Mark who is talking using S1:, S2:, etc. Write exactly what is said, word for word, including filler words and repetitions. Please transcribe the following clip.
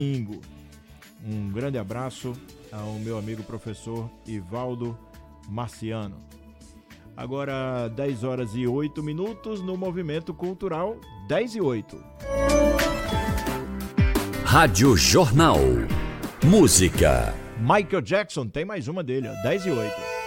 S1: domingo. Um grande abraço ao meu amigo professor Ivaldo Marciano. Agora dez horas e oito minutos no Movimento Cultural, dez e oito.
S2: Rádio Jornal. Música.
S1: Michael Jackson, tem mais uma dele, ó, dez e oito.